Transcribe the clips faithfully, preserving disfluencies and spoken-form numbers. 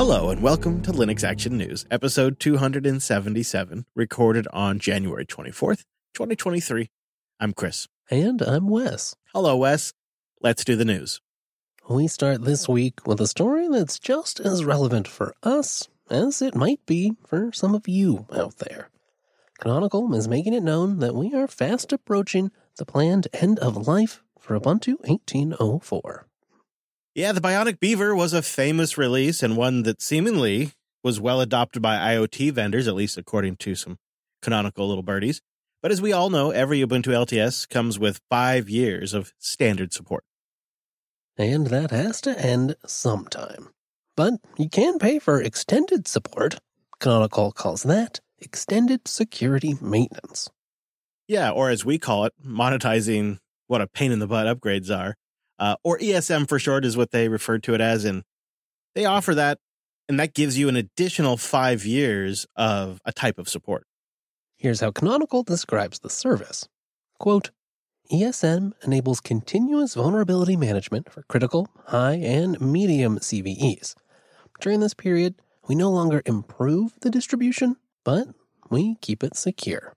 Hello and welcome to Linux Action News, episode two hundred seventy-seven, recorded on January twenty-fourth, twenty twenty-three. I'm Chris. And I'm Wes. Hello, Wes. Let's do the news. We start this week with a story that's just as relevant for us as it might be for some of you out there. Canonical is making it known that we are fast approaching the planned end of life for Ubuntu eighteen oh four. Yeah, the Bionic Beaver was a famous release and one that seemingly was well adopted by IoT vendors, at least according to some Canonical little birdies. But as we all know, every Ubuntu L T S comes with five years of standard support. And that has to end sometime. But you can pay for extended support. Canonical calls that extended security maintenance. Yeah, or as we call it, monetizing what a pain in the butt upgrades are. Uh, or E S M for short is what they refer to it as. And they offer that, and that gives you an additional five years of a type of support. Here's how Canonical describes the service. Quote, E S M enables continuous vulnerability management for critical, high, and medium C V Es. During this period, we no longer improve the distribution, but we keep it secure.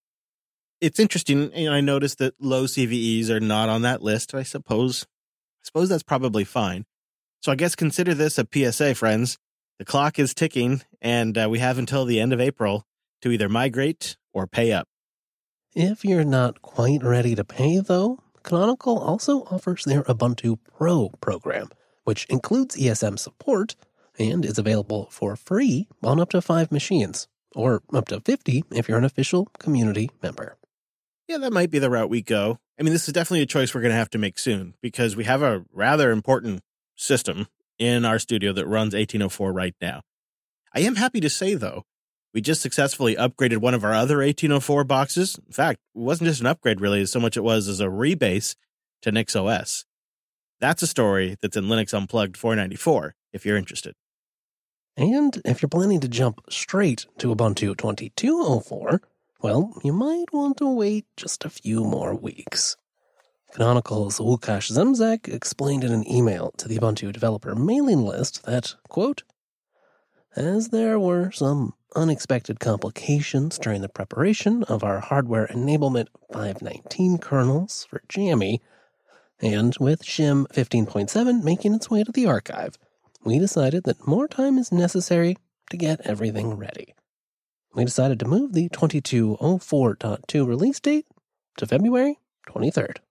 It's interesting, and I noticed that low C V Es are not on that list. I suppose, I suppose that's probably fine. So I guess consider this a P S A, friends. The clock is ticking, and uh, we have until the end of April to either migrate or pay up. If you're not quite ready to pay, though, Canonical also offers their Ubuntu Pro program, which includes E S M support and is available for free on up to five machines, or up to fifty if you're an official community member. Yeah, that might be the route we go. I mean, this is definitely a choice we're going to have to make soon because we have a rather important system in our studio that runs eighteen oh four right now. I am happy to say, though, we just successfully upgraded one of our other eighteen oh four boxes. In fact, it wasn't just an upgrade, really, so much it was as a rebase to NixOS. That's a story that's in Linux Unplugged four ninety-four, if you're interested. And if you're planning to jump straight to Ubuntu twenty-two oh four, well, you might want to wait just a few more weeks. Canonical's Łukasz Zemzak explained in an email to the Ubuntu developer mailing list that, quote, as there were some unexpected complications during the preparation of our hardware enablement five nineteen kernels for Jammy, and with shim fifteen point seven making its way to the archive, we decided that more time is necessary to get everything ready. We decided to move the twenty-two oh four point two release date to February twenty-third.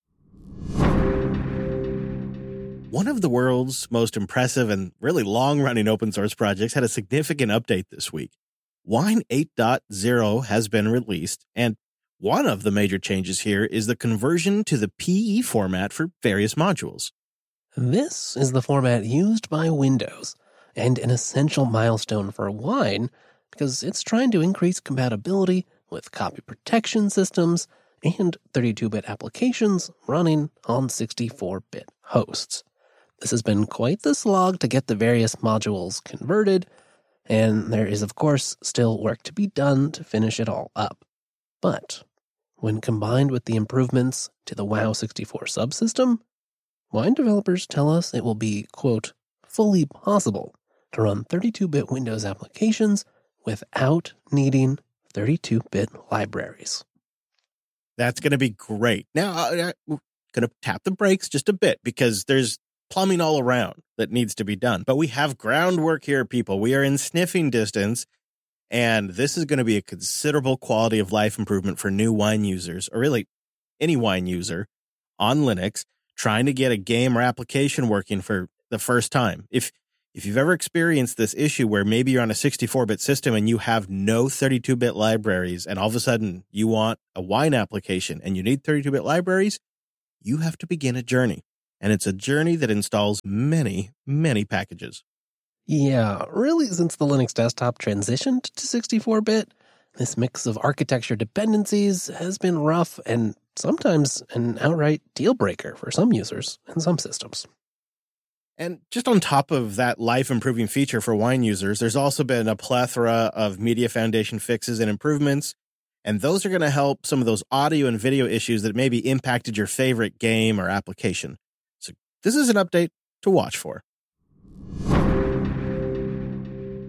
One of the world's most impressive and really long-running open source projects had a significant update this week. Wine eight point oh has been released, and one of the major changes here is the conversion to the P E format for various modules. This is the format used by Windows, and an essential milestone for Wine because it's trying to increase compatibility with copy protection systems and thirty-two bit applications running on sixty-four bit hosts. This has been quite the slog to get the various modules converted, and there is, of course, still work to be done to finish it all up. But when combined with the improvements to the WoW sixty-four subsystem, Wine developers tell us it will be, quote, fully possible to run thirty-two bit Windows applications without needing thirty-two bit libraries. That's going to be great. Now, I'm going to tap the brakes just a bit because there's plumbing all around that needs to be done. But we have groundwork here, people. We are in sniffing distance, and this is going to be a considerable quality of life improvement for new Wine users, or really any Wine user on Linux trying to get a game or application working for the first time. If if you've ever experienced this issue where maybe you're on a sixty-four bit system and you have no thirty-two bit libraries, and all of a sudden you want a Wine application and you need thirty-two bit libraries, you have to begin a journey. And it's a journey that installs many, many packages. Yeah, really, since the Linux desktop transitioned to sixty-four bit, this mix of architecture dependencies has been rough and sometimes an outright deal breaker for some users and some systems. And just on top of that life-improving feature for Wine users, there's also been a plethora of Media Foundation fixes and improvements, and those are going to help some of those audio and video issues that maybe impacted your favorite game or application. So this is an update to watch for.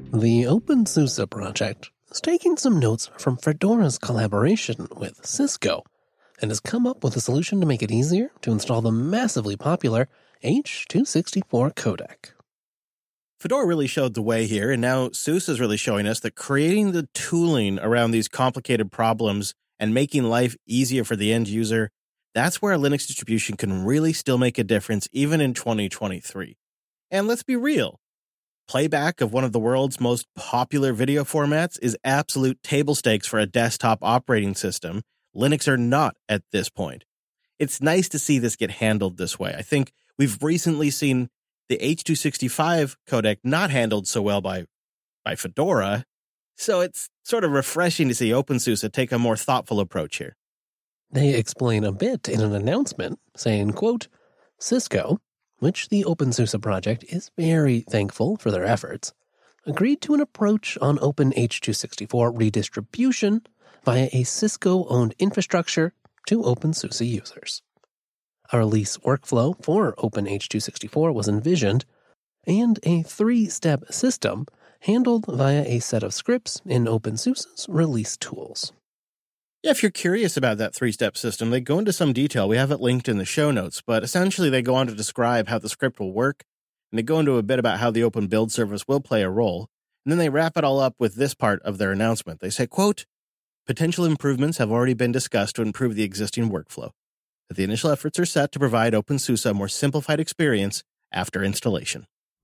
The OpenSUSE project is taking some notes from Fedora's collaboration with Cisco and has come up with a solution to make it easier to install the massively popular H two sixty-four codec. Fedora really showed the way here, and now SUSE is really showing us that creating the tooling around these complicated problems and making life easier for the end user, that's where a Linux distribution can really still make a difference even in twenty twenty-three. And let's be real. Playback of one of the world's most popular video formats is absolute table stakes for a desktop operating system. Linux are not at this point. It's nice to see this get handled this way. I think we've recently seen the H two sixty-five codec not handled so well by, by Fedora, so it's sort of refreshing to see OpenSUSE take a more thoughtful approach here. They explain a bit in an announcement saying, quote, Cisco, which the OpenSUSE project is very thankful for their efforts, agreed to an approach on Open H two sixty-four redistribution via a Cisco-owned infrastructure to OpenSUSE users. A release workflow for Open H two sixty-four was envisioned, and a three-step system handled via a set of scripts in OpenSUSE's release tools. Yeah, if you're curious about that three-step system, they go into some detail. We have it linked in the show notes, but essentially they go on to describe how the script will work, and they go into a bit about how the Open Build Service will play a role, and then they wrap it all up with this part of their announcement. They say, quote, potential improvements have already been discussed to improve the existing workflow. That the initial efforts are set to provide OpenSUSE a more simplified experience after installation.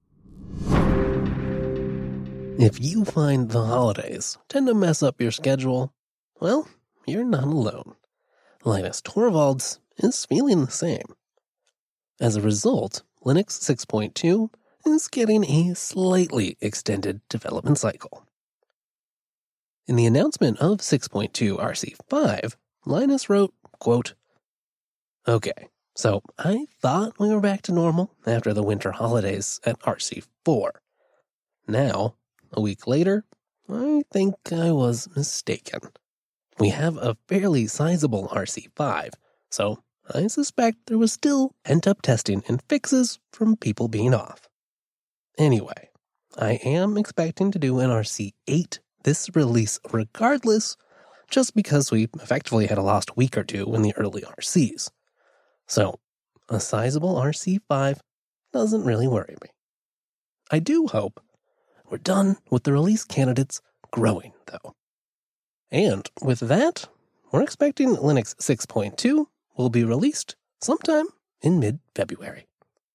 If you find the holidays tend to mess up your schedule, well, you're not alone. Linus Torvalds is feeling the same. As a result, Linux six point two is getting a slightly extended development cycle. In the announcement of six point two R C five, Linus wrote, quote, okay, so I thought we were back to normal after the winter holidays at R C four. Now, a week later, I think I was mistaken. We have a fairly sizable R C five, so I suspect there was still pent-up testing and fixes from people being off. Anyway, I am expecting to do an R C eight this release regardless, just because we effectively had a lost week or two in the early R Cs. So, a sizable R C five doesn't really worry me. I do hope we're done with the release candidates growing, though. And with that, we're expecting Linux six point two will be released sometime in mid-February.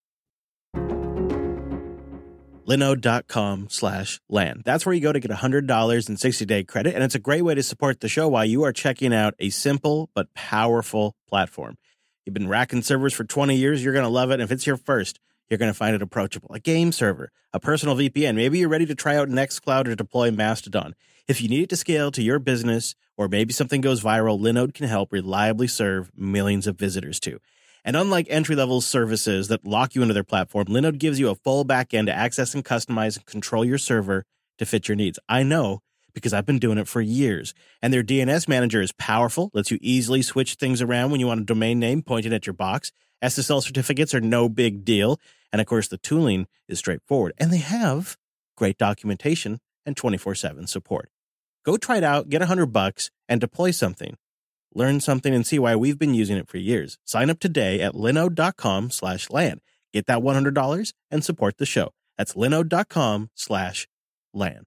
Linode.com slash LAN. That's where you go to get one hundred dollars in sixty-day credit, and it's a great way to support the show while you are checking out a simple but powerful platform. You've been racking servers for twenty years, you're going to love it. And if it's your first, you're going to find it approachable. A game server, a personal V P N. Maybe you're ready to try out Nextcloud or deploy Mastodon. If you need it to scale to your business, or maybe something goes viral, Linode can help reliably serve millions of visitors too. And unlike entry-level services that lock you into their platform, Linode gives you a full backend to access and customize and control your server to fit your needs. I know because I've been doing it for years. And their D N S manager is powerful, lets you easily switch things around when you want a domain name pointed at your box. S S L certificates are no big deal. And of course, the tooling is straightforward. And they have great documentation and twenty-four seven support. Go try it out, get a hundred bucks, and deploy something. Learn something and see why we've been using it for years. Sign up today at linode.com slash LAN. Get that one hundred dollars and support the show. That's linode.com slash LAN.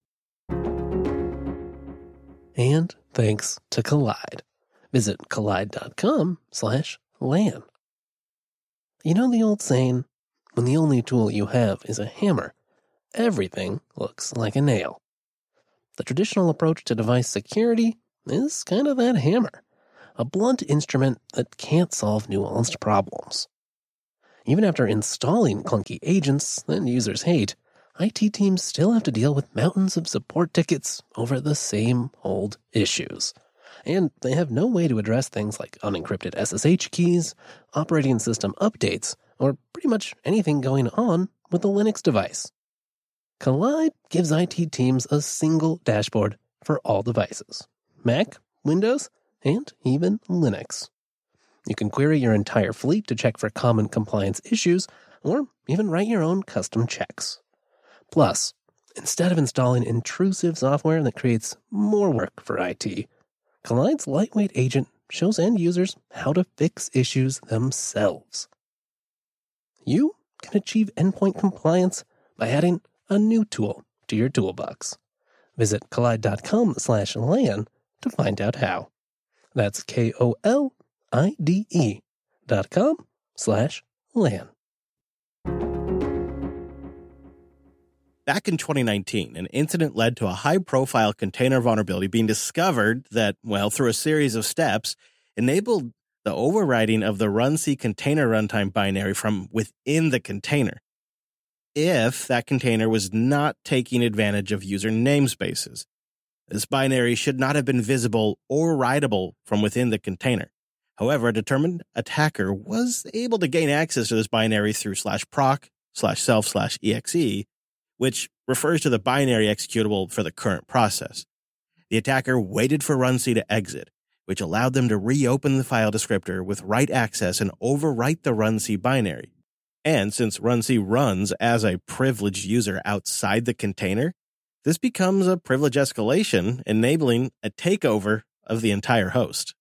And thanks to Kolide. Visit kolide.com slash LAN. You know the old saying, when the only tool you have is a hammer, everything looks like a nail. The traditional approach to device security is kind of that hammer, a blunt instrument that can't solve nuanced problems. Even after installing clunky agents that users hate, I T teams still have to deal with mountains of support tickets over the same old issues. And they have no way to address things like unencrypted S S H keys, operating system updates, or pretty much anything going on with a Linux device. Kolide gives I T teams a single dashboard for all devices: Mac, Windows, and even Linux. You can query your entire fleet to check for common compliance issues, or even write your own custom checks. Plus, Instead of installing intrusive software that creates more work for I T, Kollide's lightweight agent shows end users how to fix issues themselves. You can achieve endpoint compliance by adding a new tool to your toolbox. Visit Kolide.com slash LAN to find out how. That's K O L I D E dot com slash LAN. Back in twenty nineteen, an incident led to a high-profile container vulnerability being discovered that, well, through a series of steps, enabled the overriding of the runc container runtime binary from within the container, if that container was not taking advantage of user namespaces. This binary should not have been visible or writable from within the container. However, a determined attacker was able to gain access to this binary through slash proc slash self slash exe, which refers to the binary executable for the current process. The attacker waited for runc to exit, which allowed them to reopen the file descriptor with write access and overwrite the runc binary. And since runc runs as a privileged user outside the container, this becomes a privilege escalation, enabling a takeover of the entire host.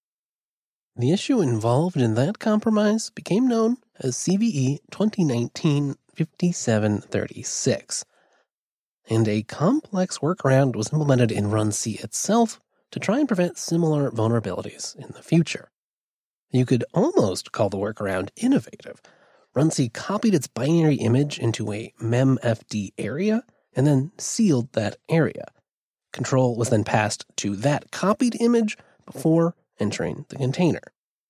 The issue involved in that compromise became known as C V E twenty nineteen dash fifty-seven thirty-six, and a complex workaround was implemented in runc itself to try and prevent similar vulnerabilities in the future. You could almost call the workaround innovative. runc copied its binary image into a memfd area and then sealed that area. Control was then passed to that copied image before entering the container.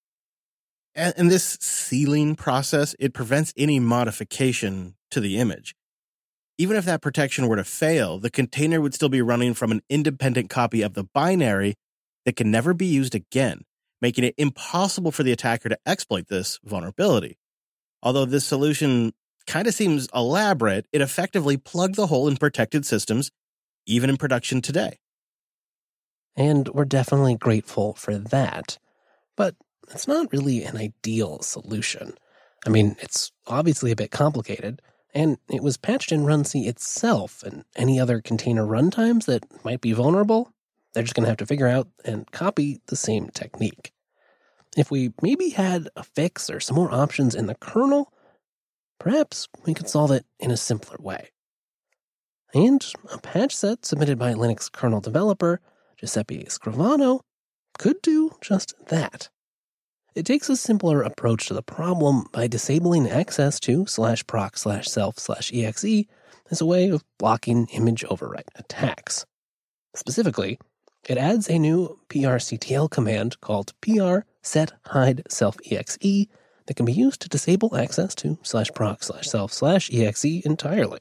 And this sealing process, it prevents any modification to the image. Even if that protection were to fail, the container would still be running from an independent copy of the binary that can never be used again, making it impossible for the attacker to exploit this vulnerability. Although this solution kind of seems elaborate, it effectively plugged the hole in protected systems, even in production today. And we're definitely grateful for that. But it's not really an ideal solution. I mean, it's obviously a bit complicated, and it was patched in runc itself, and any other container runtimes that might be vulnerable, they're just going to have to figure out and copy the same technique. If we maybe had a fix or some more options in the kernel, perhaps we could solve it in a simpler way. And a patch set submitted by Linux kernel developer Giuseppe Scrivano could do just that. It takes a simpler approach to the problem by disabling access to slash proc slash self slash exe as a way of blocking image overwrite attacks. Specifically, it adds a new prctl command called pr set hide self exe that can be used to disable access to slash proc slash self slash exe entirely.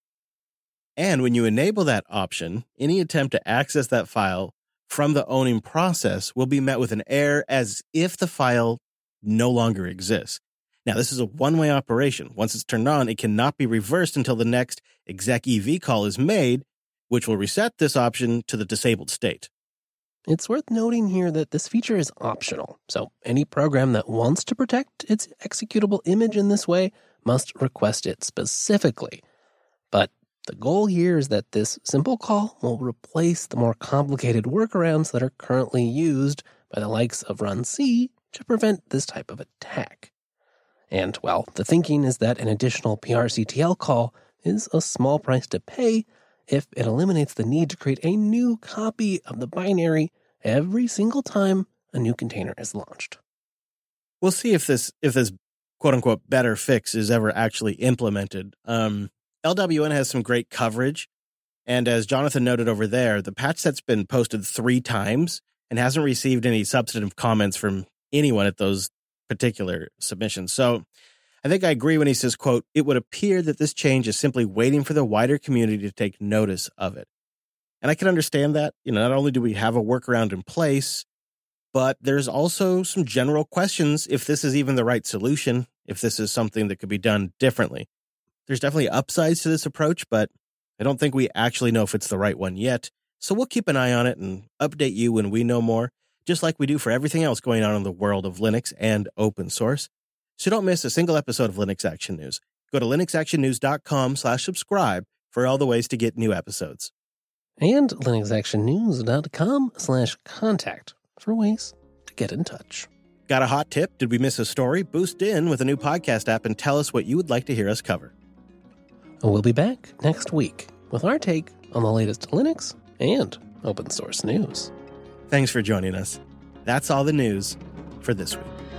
And when you enable that option, any attempt to access that file from the owning process will be met with an error as if the file no longer exists. Now, this is a one-way operation. Once it's turned on, it cannot be reversed until the next execev call is made, which will reset this option to the disabled state. It's worth noting here that this feature is optional, so any program that wants to protect its executable image in this way must request it specifically. But the goal here is that this simple call will replace the more complicated workarounds that are currently used by the likes of runc to prevent this type of attack. And, well, the thinking is that an additional prctl call is a small price to pay if it eliminates the need to create a new copy of the binary every single time a new container is launched. We'll see if this if this quote-unquote better fix is ever actually implemented. Um, L W N has some great coverage, and as Jonathan noted over there, the patch set's been posted three times and hasn't received any substantive comments from anyone at those particular submissions. So I think I agree when he says, quote, "It would appear that this change is simply waiting for the wider community to take notice of it." And I can understand that. You know, not only do we have a workaround in place, but there's also some general questions if this is even the right solution, if this is something that could be done differently. There's definitely upsides to this approach, but I don't think we actually know if it's the right one yet. So we'll keep an eye on it and update you when we know more, just like we do for everything else going on in the world of Linux and open source. So don't miss a single episode of Linux Action News. Go to linuxactionnews.com slash subscribe for all the ways to get new episodes. And linuxactionnews.com slash contact for ways to get in touch. Got a hot tip? Did we miss a story? Boost in with a new podcast app and tell us what you would like to hear us cover. We'll be back next week with our take on the latest Linux and open source news. Thanks for joining us. That's all the news for this week.